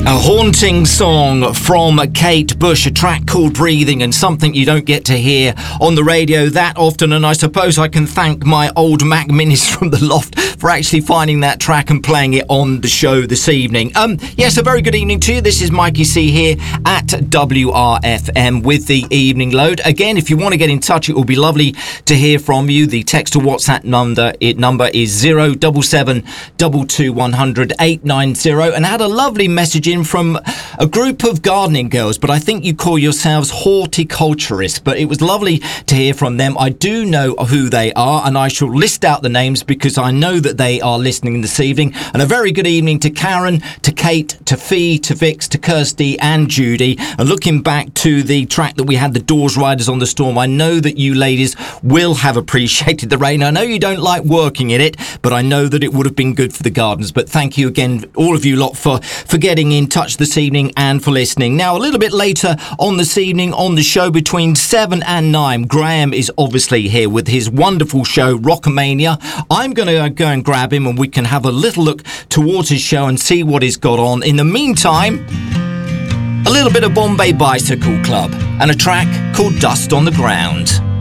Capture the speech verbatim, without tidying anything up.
A haunting song from Kate Bush, a track called Breathing, and something you don't get to hear on the radio that often. And I suppose I can thank my old Mac Minis from the loft for actually finding that track and playing it on the show this evening. Um, yes, a very good evening to you. This is Mikey C here at W R F M with the Evening Load. Again, if you want to get in touch, it will be lovely to hear from you. The text to WhatsApp number, it number is zero seven seven two two one zero zero eight nine zero, and I had a lovely message in from a group of gardening girls, but I think you call yourselves horticulturists, but it was lovely to hear from them. I do know who they are, and I shall list out the names because I know that they are listening this evening. And a very good evening to Karen, to Kate, to Fee, to Vix, to Kirsty and Judy. And looking back to the track that we had, the Doors Riders on the Storm, I know that you ladies will have appreciated the rain. I know you don't like working in it, but I know that it would have been good for the gardens. But thank you again, all of you lot, for, for getting in touch this evening and for listening. Now, a little bit later on this evening on the show between seven and nine, Graham is obviously here with his wonderful show, Rockamania. I'm going to go and grab him and we can have a little look towards his show and see what he's got on. In the meantime, a little bit of Bombay Bicycle Club and a track called Dust on the Ground.